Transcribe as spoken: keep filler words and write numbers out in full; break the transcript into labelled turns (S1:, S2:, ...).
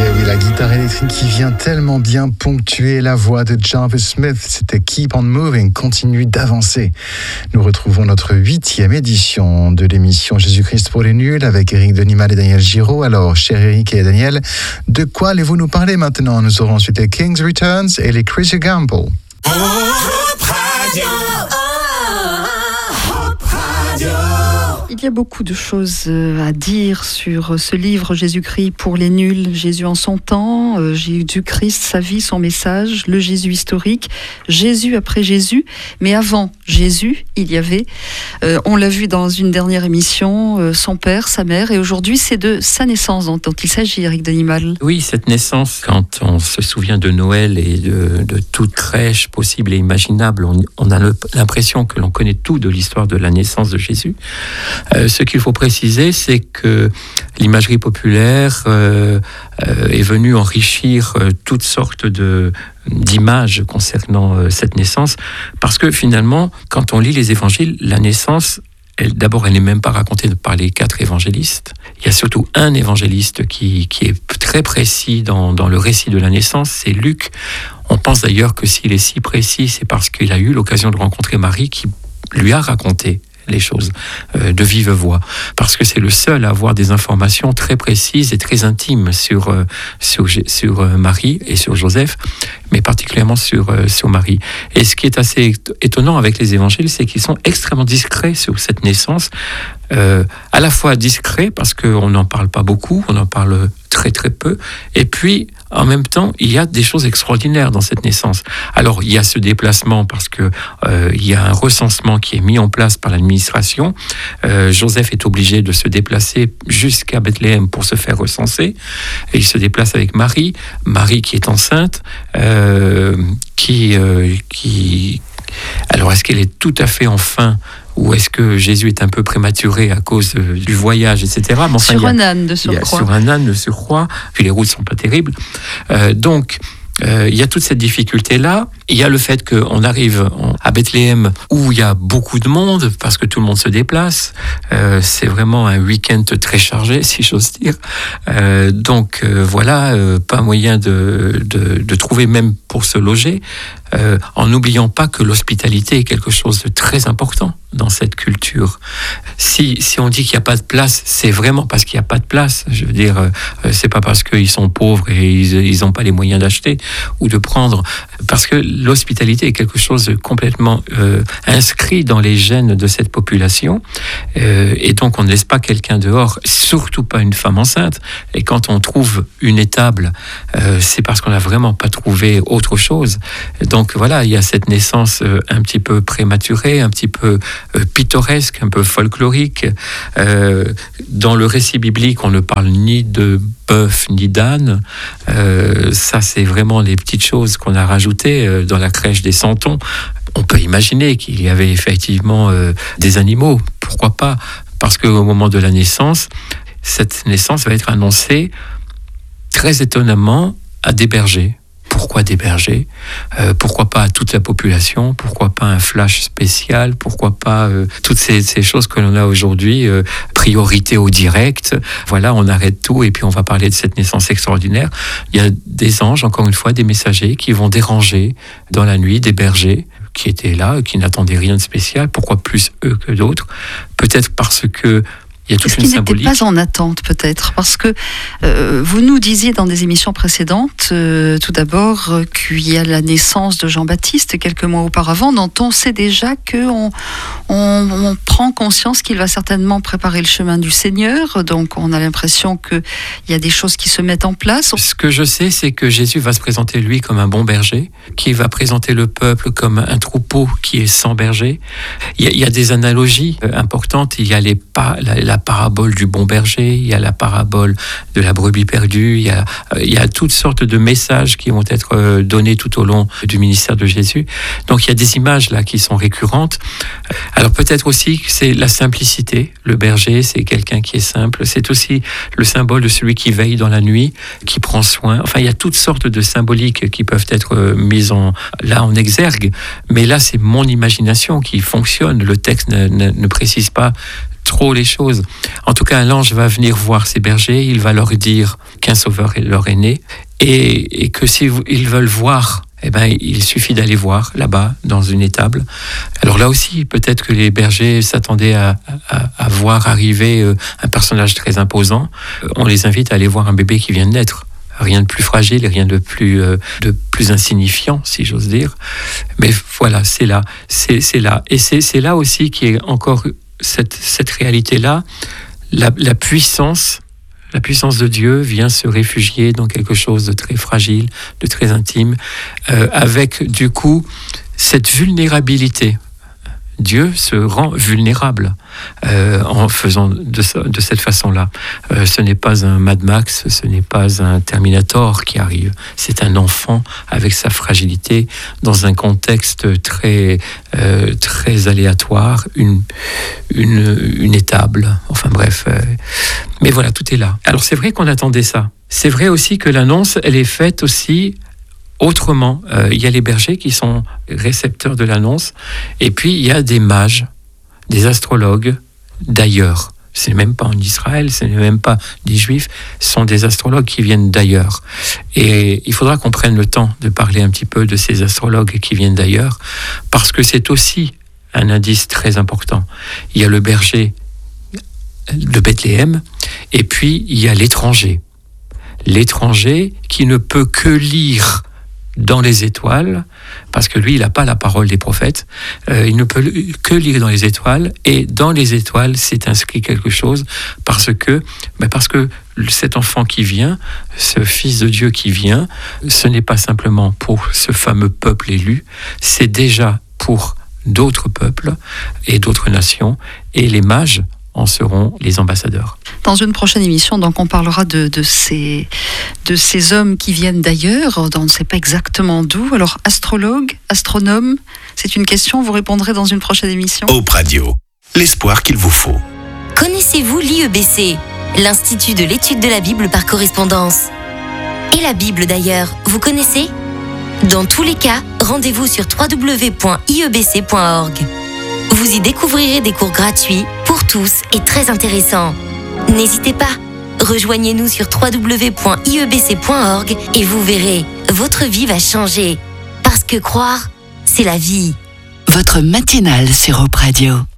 S1: Et oui, la guitare électrique qui vient tellement bien ponctuer la voix de Jarvis Smith, c'était Keep on Moving, continue d'avancer. Nous retrouvons notre huitième édition de l'émission Jésus-Christ pour les nuls avec Éric Denimal et Daniel Giraud. Alors, cher Éric et Daniel, de quoi allez-vous nous parler maintenant? Nous aurons ensuite les King's Returns et les Chrissy Gamble.
S2: Hope Radio. Hope Radio.
S3: Il y a beaucoup de choses à dire sur ce livre Jésus-Christ pour les nuls. Jésus en son temps, Jésus-Christ, sa vie, son message, le Jésus historique, Jésus après Jésus. Mais avant Jésus, il y avait, euh, on l'a vu dans une dernière émission, euh, son père, sa mère. Et aujourd'hui, c'est de sa naissance dont, dont il s'agit, Éric Denimal.
S4: Oui, cette naissance, quand on se souvient de Noël et de, de toute crèche possible et imaginable, on, on a le, l'impression que l'on connaît tout de l'histoire de la naissance de Jésus. Euh, ce qu'il faut préciser, c'est que l'imagerie populaire euh, euh, est venue enrichir euh, toutes sortes de, d'images concernant euh, cette naissance, parce que finalement, quand on lit les évangiles, la naissance, elle, d'abord, elle n'est même pas racontée par les quatre évangélistes. Il y a surtout un évangéliste qui, qui est très précis dans, dans le récit de la naissance, c'est Luc. On pense d'ailleurs que s'il est si précis, c'est parce qu'il a eu l'occasion de rencontrer Marie qui lui a raconté les choses euh, de vive voix, parce que c'est le seul à avoir des informations très précises et très intimes sur, euh, sur, sur euh, Marie et sur Joseph, mais particulièrement sur, euh, sur Marie. Et ce qui est assez étonnant avec les évangiles, c'est qu'ils sont extrêmement discrets sur cette naissance, euh, à la fois discrets parce qu'on n'en parle pas beaucoup, on en parle très très peu, et puis en même temps, il y a des choses extraordinaires dans cette naissance. Alors, il y a ce déplacement parce que euh, il y a un recensement qui est mis en place par l'administration. Euh, Joseph est obligé de se déplacer jusqu'à Bethléem pour se faire recenser. Et il se déplace avec Marie, Marie qui est enceinte, euh, qui, euh, qui. Alors, est-ce qu'elle est tout à fait en fin? Ou est-ce que Jésus est un peu prématuré à cause du voyage, et cetera. Mais enfin,
S3: sur
S4: a,
S3: un âne de surcroît.
S4: Sur un âne de surcroît, puis les routes ne sont pas terribles. Euh, donc, euh, il y a toute cette difficulté-là. Il y a le fait qu'on arrive à Bethléem où il y a beaucoup de monde, parce que tout le monde se déplace. Euh, c'est vraiment un week-end très chargé, si j'ose dire. Euh, donc, euh, voilà, euh, pas moyen de, de, de trouver même pour se loger, euh, en n'oubliant pas que l'hospitalité est quelque chose de très important dans cette culture. Si, si on dit qu'il n'y a pas de place, c'est vraiment parce qu'il n'y a pas de place. Je veux dire, euh, c'est pas parce qu'ils sont pauvres et ils n'ont pas les moyens d'acheter ou de prendre, parce que l'hospitalité est quelque chose de complètement euh, inscrit dans les gènes de cette population, euh, et donc on ne laisse pas quelqu'un dehors, surtout pas une femme enceinte. Et quand on trouve une étable, euh, c'est parce qu'on n'a vraiment pas trouvé autre chose. Donc voilà, il y a cette naissance euh, un petit peu prématurée, un petit peu euh, pittoresque, un peu folklorique. Euh, dans le récit biblique, on ne parle ni de bœuf ni d'âne. Euh, ça, c'est vraiment les petites choses qu'on a rajoutées euh, dans la crèche des Santons. On peut imaginer qu'il y avait effectivement euh, des animaux, pourquoi pas? Parce qu'au moment de la naissance, cette naissance va être annoncée très étonnamment à des bergers. Pourquoi des bergers? euh, Pourquoi pas à toute la population? Pourquoi pas un flash spécial? Pourquoi pas euh, toutes ces, ces choses que l'on a aujourd'hui, euh, priorité au direct? Voilà, on arrête tout et puis on va parler de cette naissance extraordinaire. Il y a des anges, encore une fois, des messagers qui vont déranger dans la nuit des bergers qui étaient là, qui n'attendaient rien de spécial. Pourquoi plus eux que d'autres? Peut-être parce que il y a toute
S3: Est-ce
S4: une
S3: qu'ils
S4: symbolique.
S3: n'étaient pas en attente, peut-être? Parce que euh, vous nous disiez dans des émissions précédentes, euh, tout d'abord, euh, qu'il y a la naissance de Jean-Baptiste quelques mois auparavant, dont on sait déjà qu'on on, on prend conscience qu'il va certainement préparer le chemin du Seigneur. Donc, on a l'impression qu'il y a des choses qui se mettent en place.
S4: Ce que je sais, c'est que Jésus va se présenter, lui, comme un bon berger, qui va présenter le peuple comme un troupeau qui est sans berger. Il y a, il y a des analogies importantes. Il y a les pas, la, la parabole du bon berger, il y a la parabole de la brebis perdue, il y a, il y a toutes sortes de messages qui vont être donnés tout au long du ministère de Jésus. Donc il y a des images là qui sont récurrentes. Alors peut-être aussi que c'est la simplicité. Le berger, c'est quelqu'un qui est simple. C'est aussi le symbole de celui qui veille dans la nuit, qui prend soin. Enfin, il y a toutes sortes de symboliques qui peuvent être mises en, là en exergue. Mais là, c'est mon imagination qui fonctionne. Le texte ne, ne, ne précise pas trop les choses. En tout cas, un ange va venir voir ces bergers, il va leur dire qu'un sauveur leur est né, et, et que s'ils veulent voir, eh ben, il suffit d'aller voir là-bas, dans une étable. Alors là aussi, peut-être que les bergers s'attendaient à, à, à voir arriver un personnage très imposant. On les invite à aller voir un bébé qui vient de naître. Rien de plus fragile et rien de plus, euh, de plus insignifiant, si j'ose dire. Mais voilà, c'est là. C'est, c'est là. Et c'est, c'est là aussi qu'il y a encore cette, cette réalité-là. La, la puissance, la puissance de Dieu vient se réfugier dans quelque chose de très fragile, de très intime, euh, avec du coup cette vulnérabilité. Dieu se rend vulnérable euh, en faisant de, de cette façon-là. Euh, ce n'est pas un Mad Max, ce n'est pas un Terminator qui arrive. C'est un enfant avec sa fragilité dans un contexte très, euh, très aléatoire, une, une, une étable. Enfin bref. Euh, mais voilà, tout est là. Alors c'est vrai qu'on attendait ça. C'est vrai aussi que l'annonce, elle est faite aussi autrement. Euh, il y a les bergers qui sont récepteurs de l'annonce, et puis il y a des mages, des astrologues d'ailleurs. Ce n'est même pas en Israël, ce n'est même pas des Juifs, ce sont des astrologues qui viennent d'ailleurs. Et il faudra qu'on prenne le temps de parler un petit peu de ces astrologues qui viennent d'ailleurs, parce que c'est aussi un indice très important. Il y a le berger de Bethléem, et puis il y a l'étranger. L'étranger qui ne peut que lire dans les étoiles, parce que lui, il n'a pas la parole des prophètes, euh, il ne peut que lire dans les étoiles, et dans les étoiles, c'est inscrit quelque chose, parce que, ben parce que cet enfant qui vient, ce fils de Dieu qui vient, ce n'est pas simplement pour ce fameux peuple élu, c'est déjà pour d'autres peuples et d'autres nations, et les mages en seront les ambassadeurs.
S3: Dans une prochaine émission, donc, on parlera de, de, ces, de ces hommes qui viennent d'ailleurs, on ne sait pas exactement d'où. Alors, astrologue, astronome, c'est une question, vous répondrez dans une prochaine émission.
S2: Hope Radio, l'espoir qu'il vous faut.
S5: Connaissez-vous l'I E B C, l'Institut de l'étude de la Bible par correspondance? Et la Bible d'ailleurs, vous connaissez? Dans tous les cas, rendez-vous sur w w w point i e b c point org. Vous y découvrirez des cours gratuits pour tous et très intéressants. N'hésitez pas, rejoignez-nous sur w w w point i e b c point org et vous verrez, votre vie va changer. Parce que croire, c'est la vie.
S6: Votre matinale sur Hope Radio.